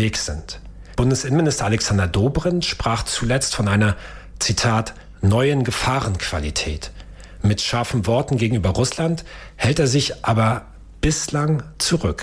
unterwegs sind. Bundesinnenminister Alexander Dobrindt sprach zuletzt von einer, Zitat, neuen Gefahrenqualität. Mit scharfen Worten gegenüber Russland hält er sich aber bislang zurück.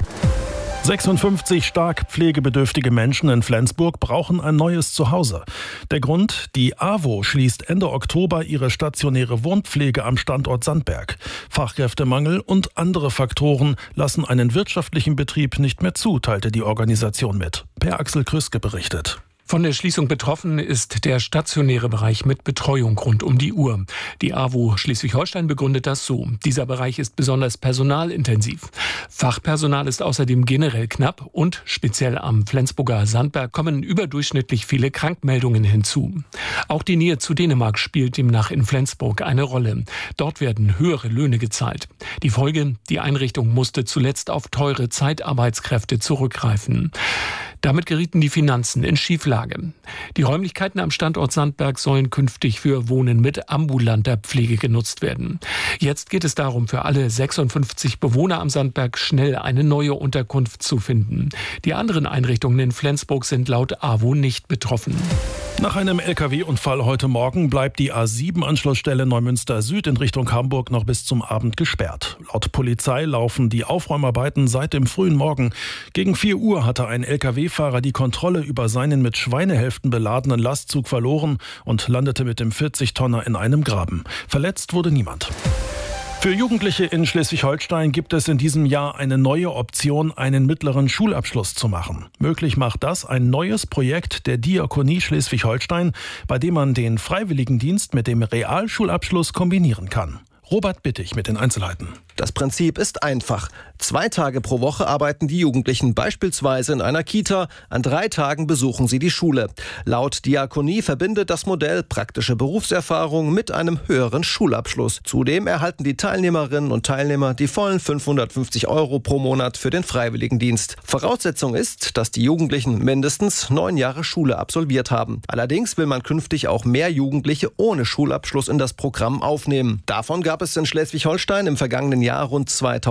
56 stark pflegebedürftige Menschen in Flensburg brauchen ein neues Zuhause. Der Grund? Die AWO schließt Ende Oktober ihre stationäre Wohnpflege am Standort Sandberg. Fachkräftemangel und andere Faktoren lassen einen wirtschaftlichen Betrieb nicht mehr zu, teilte die Organisation mit. Per Axel Krüske berichtet. Von der Schließung betroffen ist der stationäre Bereich mit Betreuung rund um die Uhr. Die AWO Schleswig-Holstein begründet das so. Dieser Bereich ist besonders personalintensiv. Fachpersonal ist außerdem generell knapp und speziell am Flensburger Sandberg kommen überdurchschnittlich viele Krankmeldungen hinzu. Auch die Nähe zu Dänemark spielt demnach in Flensburg eine Rolle. Dort werden höhere Löhne gezahlt. Die Folge: Die Einrichtung musste zuletzt auf teure Zeitarbeitskräfte zurückgreifen. Damit gerieten die Finanzen in Schieflage. Die Räumlichkeiten am Standort Sandberg sollen künftig für Wohnen mit ambulanter Pflege genutzt werden. Jetzt geht es darum, für alle 56 Bewohner am Sandberg schnell eine neue Unterkunft zu finden. Die anderen Einrichtungen in Flensburg sind laut AWO nicht betroffen. Nach einem Lkw-Unfall heute Morgen bleibt die A7-Anschlussstelle Neumünster Süd in Richtung Hamburg noch bis zum Abend gesperrt. Laut Polizei laufen die Aufräumarbeiten seit dem frühen Morgen. Gegen 4 Uhr hatte ein Lkw-Fahrer die Kontrolle über seinen mit Schweinehälften beladenen Lastzug verloren und landete mit dem 40-Tonner in einem Graben. Verletzt wurde niemand. Für Jugendliche in Schleswig-Holstein gibt es in diesem Jahr eine neue Option, einen mittleren Schulabschluss zu machen. Möglich macht das ein neues Projekt der Diakonie Schleswig-Holstein, bei dem man den Freiwilligendienst mit dem Realschulabschluss kombinieren kann. Robert Bittig mit den Einzelheiten. Das Prinzip ist einfach. 2 Tage pro Woche arbeiten die Jugendlichen beispielsweise in einer Kita. An 3 Tagen besuchen sie die Schule. Laut Diakonie verbindet das Modell praktische Berufserfahrung mit einem höheren Schulabschluss. Zudem erhalten die Teilnehmerinnen und Teilnehmer die vollen 550 € pro Monat für den Freiwilligendienst. Voraussetzung ist, dass die Jugendlichen mindestens 9 Jahre Schule absolviert haben. Allerdings will man künftig auch mehr Jugendliche ohne Schulabschluss in das Programm aufnehmen. Davon gab es in Schleswig-Holstein im vergangenen Jahr rund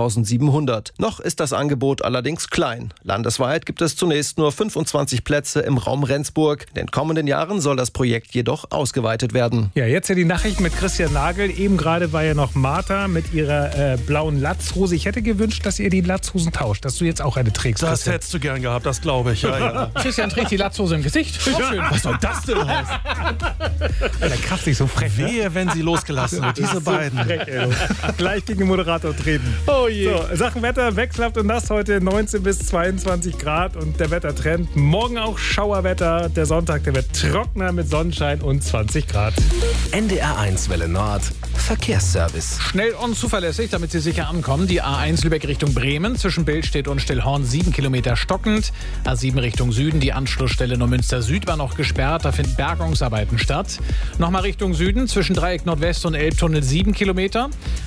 2700. Noch ist das Angebot allerdings klein. Landesweit gibt es zunächst nur 25 Plätze im Raum Rendsburg. In den kommenden Jahren soll das Projekt jedoch ausgeweitet werden. Ja, jetzt ja die Nachricht mit Christian Nagel. Eben gerade war ja noch Martha mit ihrer blauen Latzhose. Ich hätte gewünscht, dass ihr die Latzhosen tauscht, dass du jetzt auch eine trägst. Das Christian. hättest du gern gehabt, das glaube ich. Ja. Christian trägt die Latzhose im Gesicht. Auch schön. Was soll das denn heißen? Alter, krass, nicht so frech. Ne? Wehe, wenn sie losgelassen wird, diese beiden. Frech, gleich gegen den Moderator treten. Oh je. So, Sachen Wetter, wechselhaft und nass heute 19 bis 22 Grad und der Wettertrend. Morgen auch Schauerwetter. Der Sonntag, der wird trockener mit Sonnenschein und 20 Grad. NDR1 Welle Nord, Verkehrsservice. Schnell und zuverlässig, damit Sie sicher ankommen. Die A1 Lübeck Richtung Bremen, zwischen Billstedt und Stillhorn 7 Kilometer stockend. A7 Richtung Süden, die Anschlussstelle Neumünster Süd war noch gesperrt. Da finden Bergungsarbeiten statt. Nochmal Richtung Süden, zwischen Dreieck Nordwest und Elbtunnel 7 Kilometer.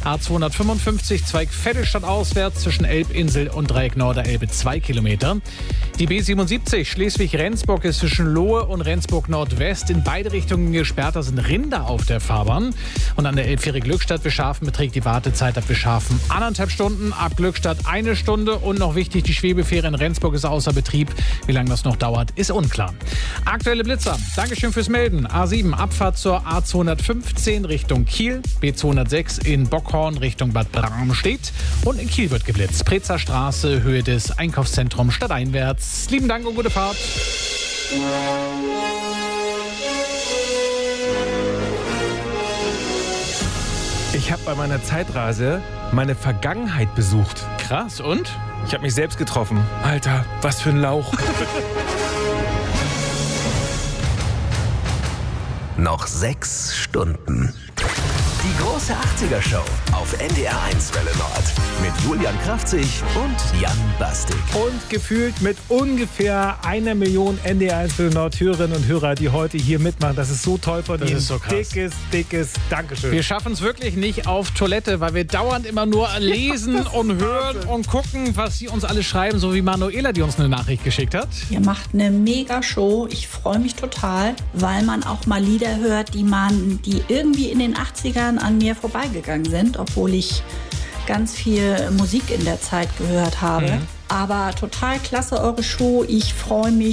A255 Zweig Vettelstadt auswärts zwischen Elbinsel und Dreieck Norderelbe 2 Kilometer. Die B77 Schleswig-Rendsburg ist zwischen Lohe und Rendsburg Nordwest in beide Richtungen gesperrt. Da sind Rinder auf der Fahrbahn. Und an der Elbfähre Glückstadt-Bescharfen beträgt die Wartezeit ab Bescharfen 1,5 Stunden, ab Glückstadt 1 Stunde. Und noch wichtig, die Schwebefähre in Rendsburg ist außer Betrieb. Wie lange das noch dauert, ist unklar. Aktuelle Blitzer. Dankeschön fürs Melden. A7 Abfahrt zur A215 Richtung Kiel. B206 in Bockhorn Richtung Bad Bramstedt. Und in Kiel wird geblitzt. Prezer Straße, Höhe des Einkaufszentrums stadteinwärts. Lieben Dank und gute Fahrt. Ich habe bei meiner Zeitreise meine Vergangenheit besucht. Krass, und? Ich habe mich selbst getroffen. Alter, was für ein Lauch. Noch 6 Stunden. Die große 80er-Show auf NDR1 Welle Nord. Mit Julian Kraftzig und Jan Bastik. Und gefühlt mit ungefähr 1 Million NDR1 Welle Nord Hörerinnen und Hörer, die heute hier mitmachen. Das ist so toll von Ihnen. Das ist so krass. Dickes Dankeschön. Wir schaffen es wirklich nicht auf Toilette, weil wir dauernd immer nur lesen und hören und gucken, was Sie uns alle schreiben, so wie Manuela, die uns eine Nachricht geschickt hat. Ihr macht eine Mega-Show. Ich freue mich total, weil man auch mal Lieder hört, die irgendwie in den 80ern an mir vorbeigegangen sind, obwohl ich ganz viel Musik in der Zeit gehört habe. Aber total klasse eure Show. Ich freue mich